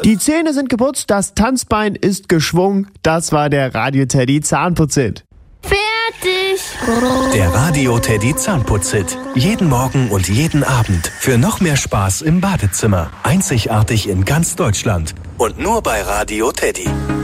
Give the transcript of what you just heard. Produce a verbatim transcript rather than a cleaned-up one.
Die Zähne sind geputzt, das Tanzbein ist geschwungen. Das war der Radio Teddy Zahnputzhit. Fertig. Der Radio Teddy Zahnputzhit. Jeden Morgen und jeden Abend. Für noch mehr Spaß im Badezimmer. Einzigartig in ganz Deutschland. Und nur bei Radio Teddy.